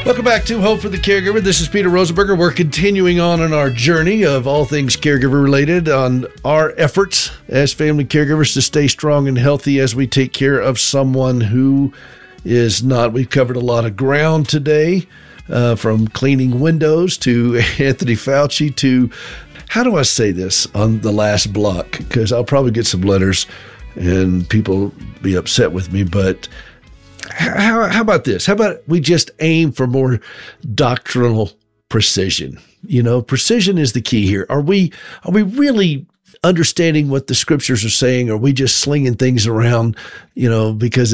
Welcome back to Hope for the Caregiver. This is Peter Rosenberger. We're continuing on our journey of all things caregiver related on our efforts as family caregivers to stay strong and healthy as we take care of someone who is not. We've covered a lot of ground today, from cleaning windows to Anthony Fauci to, how do I say this on the last block? Because I'll probably get some letters and people be upset with me, but how about this? How about we just aim for more doctrinal precision? You know, precision is the key here. Are we really understanding what the scriptures are saying? Or are we just slinging things around, because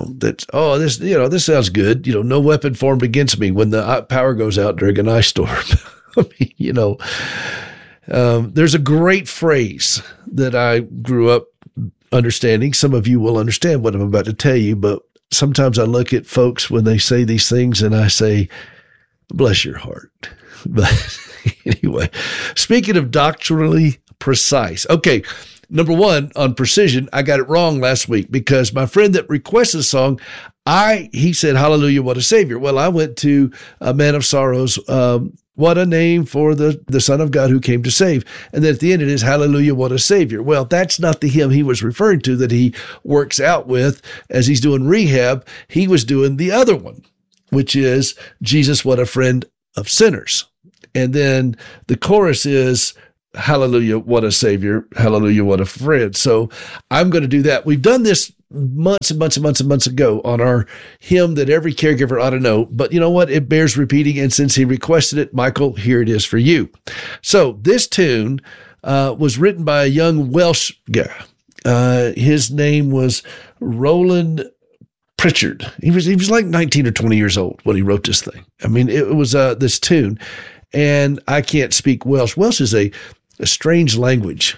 this sounds good. No weapon formed against me when the power goes out during an ice storm. I mean, there's a great phrase that I grew up understanding. Some of you will understand what I'm about to tell you, but sometimes I look at folks when they say these things and I say, bless your heart. But anyway, speaking of doctrinally precise. Okay, number one, on precision, I got it wrong last week because my friend that requested a song, he said, hallelujah, what a savior. Well, I went to A Man of Sorrows, what a name for the Son of God who came to save. And then at the end it is, hallelujah, what a savior. Well, that's not the hymn he was referring to that he works out with as he's doing rehab. He was doing the other one, which is, Jesus, what a friend of sinners. And then the chorus is, hallelujah, what a savior. Hallelujah, what a friend. So I'm going to do that. We've done this months and months and months and months ago on our hymn that every caregiver ought to know. But you know what? It bears repeating. And since he requested it, Michael, here it is for you. So this tune was written by a young Welsh guy. His name was Roland Pritchard. He was like 19 or 20 years old when he wrote this thing. I mean, it was this tune. And I can't speak Welsh. Welsh is a strange language.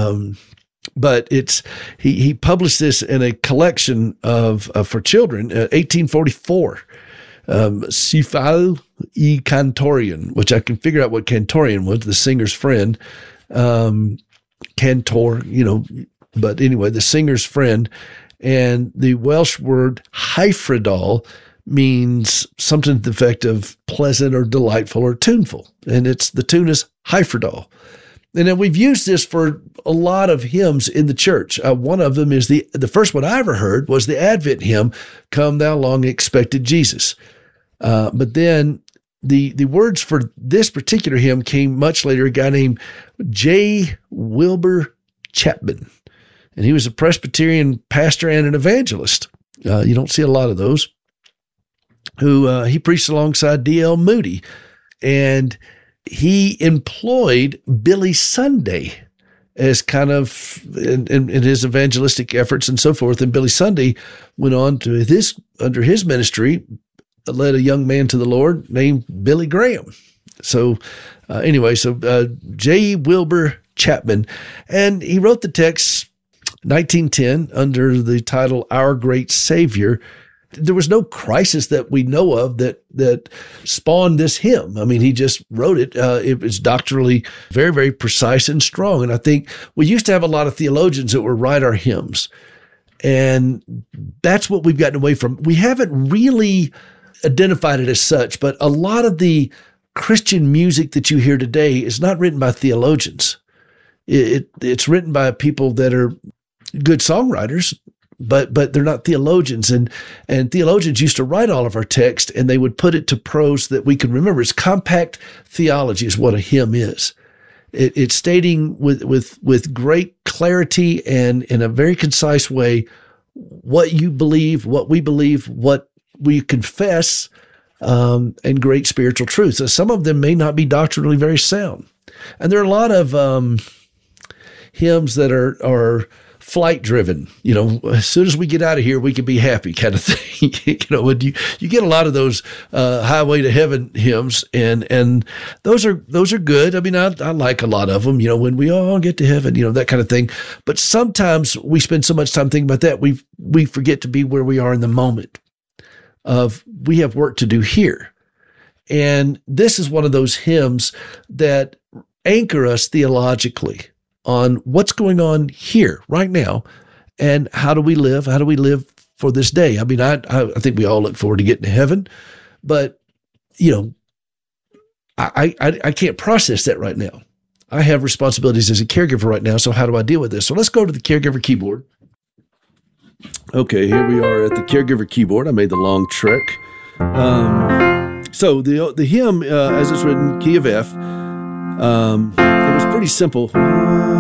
But he published this in a collection of for children, 1844, Sifal y Cantorian, which I can figure out what Cantorian was, the singer's friend, Cantor, but anyway, the singer's friend, and the Welsh word hyfrydol means something to the effect of pleasant or delightful or tuneful, and the tune is hyfrydol. And then we've used this for a lot of hymns in the church. One of them is the first one I ever heard was the Advent hymn, Come Thou Long Expected Jesus. But then the words for this particular hymn came much later, a guy named J. Wilbur Chapman. And he was a Presbyterian pastor and an evangelist. You don't see a lot of those. He preached alongside D.L. Moody. And he employed Billy Sunday as kind of in his evangelistic efforts and so forth. And Billy Sunday went on to under his ministry, led a young man to the Lord named Billy Graham. So J. Wilbur Chapman, and he wrote the text 1910 under the title Our Great Savior. There was no crisis that we know of that spawned this hymn. I mean, he just wrote it. It was doctrinally very, very precise and strong. And I think we used to have a lot of theologians that would write our hymns. And that's what we've gotten away from. We haven't really identified it as such, but a lot of the Christian music that you hear today is not written by theologians. It's written by people that are good songwriters, but they're not theologians. And theologians used to write all of our text and they would put it to prose that we can remember. It's compact theology is what a hymn is. It's stating with great clarity and in a very concise way what you believe, what we confess, and great spiritual truths. So some of them may not be doctrinally very sound. And there are a lot of hymns that are flight driven, as soon as we get out of here, we can be happy kind of thing. When you get a lot of those highway to heaven hymns, and those are good. I mean, I like a lot of them, when we all get to heaven, that kind of thing. But sometimes we spend so much time thinking about that, we forget to be where we are in the moment of we have work to do here. And this is one of those hymns that anchor us theologically on what's going on here right now and how do we live? How do we live for this day? I mean, I think we all look forward to getting to heaven, but you know, I can't process that right now. I have responsibilities as a caregiver right now. So how do I deal with this? So let's go to the caregiver keyboard. Okay, here we are at the caregiver keyboard. I made the long trek. So the hymn, as it's written, key of F, it was pretty simple.